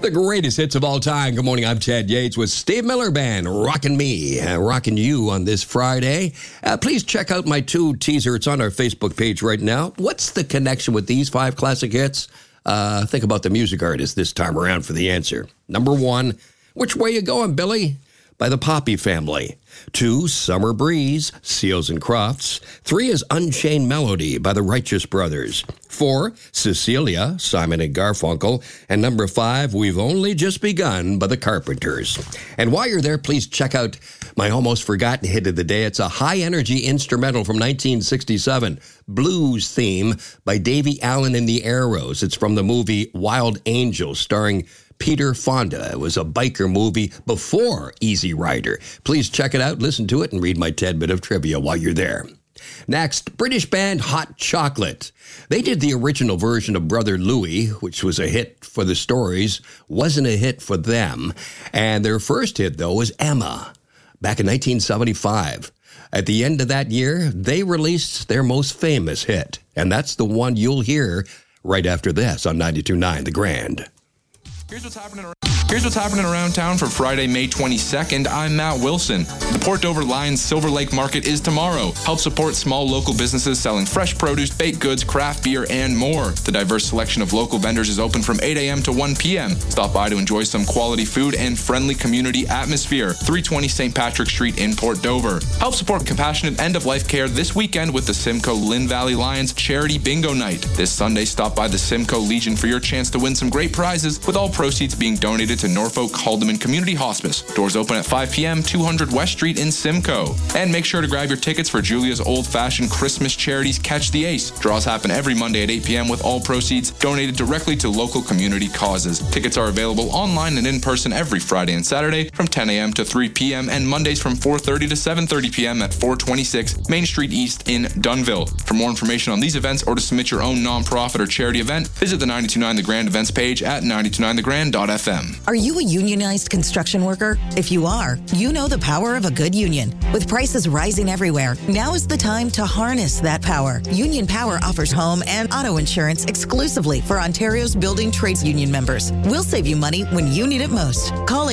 The greatest hits of all time. Good morning, I'm Ted Yates with Steve Miller Band, rocking me, rocking you on this Friday. Please check out my 2 teaser. It's on our Facebook page right now. What's the connection with these 5 classic hits? Think about the music artist this time around for the answer. Number 1, Which Way You Going, Billy? By the Poppy Family. 2, Summer Breeze, Seals and Crofts. 3 is Unchained Melody by the Righteous Brothers. 4, Cecilia, Simon and Garfunkel. And number 5, We've Only Just Begun by the Carpenters. And while you're there, please check out my almost forgotten hit of the day. It's a high-energy instrumental from 1967, Blues Theme by Davy Allen and the Arrows. It's from the movie Wild Angels, starring Peter Fonda. It was a biker movie before Easy Rider. Please check it out, listen to it, and read my tad bit of trivia while you're there. Next, British band Hot Chocolate. They did the original version of Brother Louie, which was a hit for the Stories, wasn't a hit for them. And their first hit, though, was Emma, back in 1975. At the end of that year, they released their most famous hit, and that's the one you'll hear right after this on 92.9 The Grand. Here's what's happening around town for Friday, May 22nd. I'm Matt Wilson. The Port Dover Lions Silver Lake Market is tomorrow. Help support small local businesses selling fresh produce, baked goods, craft beer, and more. The diverse selection of local vendors is open from 8 a.m. to 1 p.m. Stop by to enjoy some quality food and friendly community atmosphere. 320 St. Patrick Street in Port Dover. Help support compassionate end-of-life care this weekend with the Simcoe Lynn Valley Lions Charity Bingo Night. This Sunday, stop by the Simcoe Legion for your chance to win some great prizes, with all proceeds being donated to Norfolk Haldeman Community Hospice. Doors open at 5 p.m., 200 West Street in Simcoe. And make sure to grab your tickets for Julia's old-fashioned Christmas charities Catch the Ace. Draws happen every Monday at 8 p.m. with all proceeds donated directly to local community causes. Tickets are available online and in person every Friday and Saturday from 10 a.m. to 3 p.m. and Mondays from 4:30 to 7:30 p.m. at 426 Main Street East in Dunnville. For more information on these events or to submit your own nonprofit or charity event, visit the 92.9 The Grand events page at 929thegrand.fm. Are you a unionized construction worker? If you are, you know the power of a good union. With prices rising everywhere, now is the time to harness that power. Union Power offers home and auto insurance exclusively for Ontario's building trades union members. We'll save you money when you need it most. Call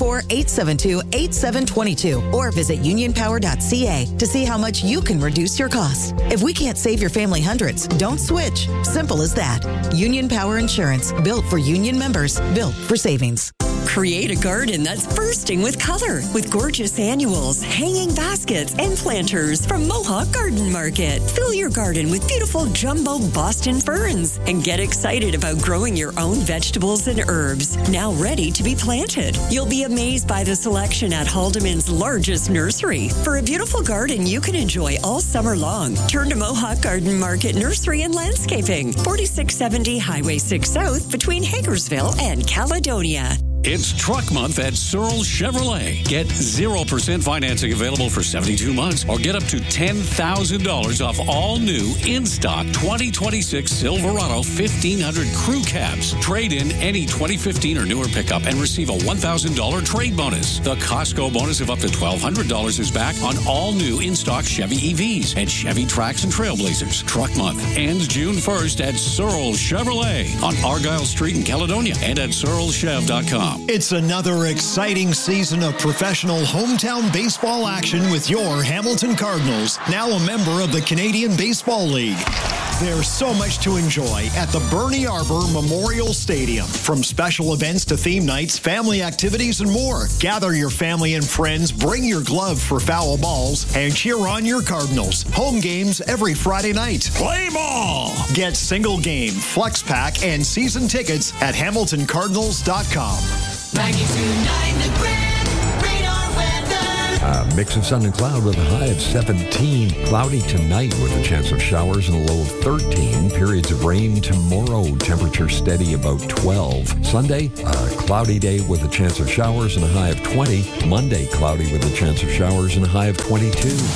844-872-8722 or visit unionpower.ca to see how much you can reduce your costs. If we can't save your family hundreds, don't switch. Simple as that. Union Power Insurance, built for union members, built for savings. Create a garden that's bursting with color with gorgeous annuals, hanging baskets, and planters from Mohawk Garden Market. Fill your garden with beautiful jumbo Boston ferns and get excited about growing your own vegetables and herbs, now ready to be planted. You'll be amazed by the selection at Haldeman's largest nursery. For a beautiful garden you can enjoy all summer long, turn to Mohawk Garden Market Nursery and Landscaping, 4670 Highway 6 South between Hagersville and Caledonia. It's Truck Month at Searle Chevrolet. Get 0% financing available for 72 months or get up to $10,000 off all new in-stock 2026 Silverado 1500 crew cabs. Trade in any 2015 or newer pickup and receive a $1,000 trade bonus. The Costco bonus of up to $1,200 is back on all new in-stock Chevy EVs and Chevy Trax and Trailblazers. Truck Month ends June 1st at Searle Chevrolet on Argyle Street in Caledonia and at searlechev.com. It's another exciting season of professional hometown baseball action with your Hamilton Cardinals, now a member of the Canadian Baseball League. There's so much to enjoy at the Bernie Arbor Memorial Stadium. From special events to theme nights, family activities, and more. Gather your family and friends, bring your glove for foul balls, and cheer on your Cardinals. Home games every Friday night. Play ball! Get single game, flex pack, and season tickets at HamiltonCardinals.com. 92.9 The Grand, radar weather. A mix of sun and cloud with a high of 17. Cloudy tonight with a chance of showers and a low of 13. Periods of rain tomorrow. Temperature steady about 12. Sunday, a cloudy day with a chance of showers and a high of 20. Monday, cloudy with a chance of showers and a high of 22.